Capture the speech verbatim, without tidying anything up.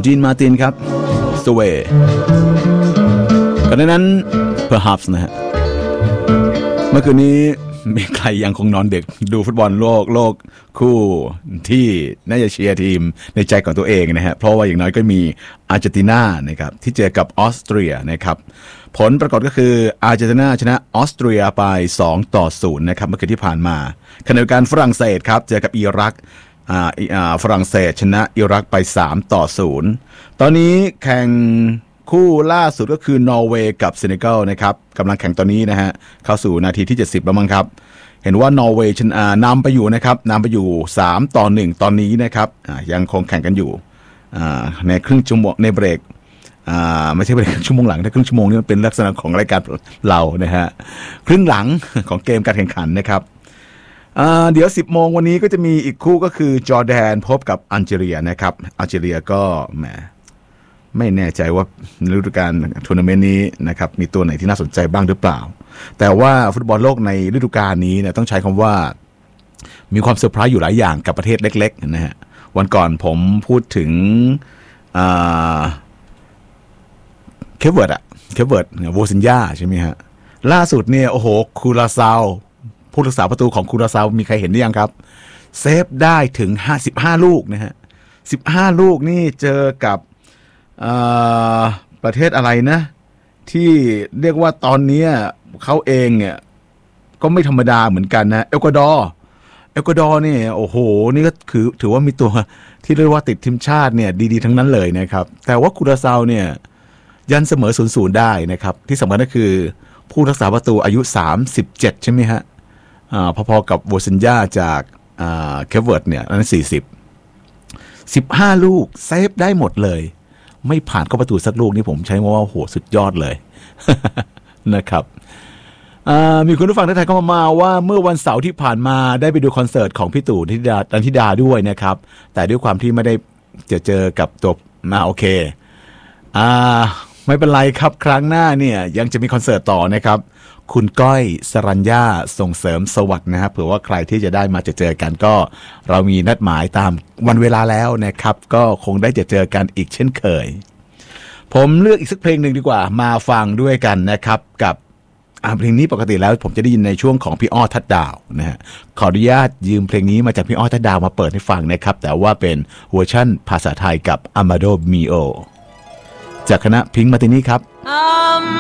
จีนมาร์ตินครับ Sway ก่อนหน้านั้น Perhaps นะฮะเมื่อคืนนี้มีใครยังคงนอนดึกดูฟุตบอลโลกโลกคู่ที่น่าจะเชียร์ทีมในใจของตัวเองนะฮะเพราะว่าอย่างน้อยก็มีอาร์เจนตินานะครับที่เจอกับออสเตรียนะครับผลปรากฏก็คืออาร์เจนตินาชนะออสเตรียไปสองต่อศูนย์นะครับเมื่อคืนที่ผ่านมาขณะเดียวกันฝรั่งเศสครับเจอกับอิรักอ่าอ่าฝรั่งเศสชนะอิรักไปสามต่อศูนย์ตอนนี้แข่งคู่ล่าสุดก็คือนอร์เวย์กับเซเนกัลนะครับกำลังแข่งตอนนี้นะฮะเข้าสู่นาทีที่เจ็ดสิบแล้วมั้งครับเห็นว่านอร์เวย์ชนะนำไปอยู่นะครับนำไปอยู่สามต่อหนึ่งตอนนี้นะครับยังคงแข่งกันอยู่ในครึ่งชั่วโมงในเบรกไม่ใช่เบรกชั่วโมงหลังถ้าครึ่งชั่วโมงนี้มันเป็นลักษณะของรายการเรานะฮะครึ่งหลังของเกมการแข่งขันนะครับเดี๋ยวสิบโมงวันนี้ก็จะมีอีกคู่ก็คือจอร์แดนพบกับอัลจีเรียนะครับอัลจีเรียก็แหมไม่แน่ใจว่าฤดูกาลทัวร์นาเมนต์นี้นะครับมีตัวไหนที่น่าสนใจบ้างหรือเปล่าแต่ว่าฟุตบอลโลกในฤดูกาลนี้เนี่ยต้องใช้คำว่ามีความเซอร์ไพรส์อยู่หลายอย่างกับประเทศเล็กๆนะฮะวันก่อนผมพูดถึงเคปเวิร์ดอะเคปเวิร์ดโวซินยาใช่ไหมฮะล่าสุดเนี่ยโอ้โหคูราซาวผู้รักษาประตูของคูราซาวมีใครเห็นหรือยังครับเซฟได้ถึงห้าสิบห้าลูกนะฮะสิบห้าลูกนี่เจอกับประเทศอะไรนะที่เรียกว่าตอนนี้เขาเองเนี่ยก็ไม่ธรรมดาเหมือนกันนะเอกวาดอร์เอกวาดอร์เนี่ยโอ้โหนี่ก็คือถือว่ามีตัวที่เรียกว่าติดทีมชาติเนี่ยดีๆทั้งนั้นเลยนะครับแต่ว่าคูราซาวเนี่ยยันเสมอ ศูนย์ศูนย์ ได้นะครับที่สำคัญก็คือผู้รักษาประตูอายุสามสิบเจ็ดใช่ไหมฮะอ่าพอๆกับโวซินยาจากอ่าเคปเวิร์ดเนี่ยอันนั้นสี่สิบ สิบห้าลูกเซฟได้หมดเลยไม่ผ่านเข้าประตูสักลูกนี่ผมใช้ว่าโหสุดยอดเลย นะครับมีคุณผู้ฟังท่านไทยเข้ามามาว่าเมื่อวันเสาร์ที่ผ่านมาได้ไปดูคอนเสิร์ตของพี่ตู่ธิดานันทิดาด้วยนะครับแต่ด้วยความที่ไม่ได้เจอเจอกับตัวมาโอเคอ่าไม่เป็นไรครับครั้งหน้าเนี่ยยังจะมีคอนเสิร์ตต่อนะครับคุณก้อยสรัญญาส่งเสริมสวัสดิ์นะครับเผื่อว่าใครที่จะได้มาเจอเจอกันก็เรามีนัดหมายตามวันเวลาแล้วนะครับก็คงได้เจอเจอกันอีกเช่นเคยผมเลือกอีกสักเพลงหนึ่งดีกว่ามาฟังด้วยกันนะครับกับเพลงนี้ปกติแล้วผมจะได้ยินในช่วงของพี่อ้อทัดดาวนะฮะขออนุญาตยืมเพลงนี้มาจากพี่อ้อทัดดาวมาเปิดให้ฟังนะครับแต่ว่าเป็นเวอร์ชั่นภาษาไทยกับ Amado Mio จากคณะพิงค์มาร์ตินีครับ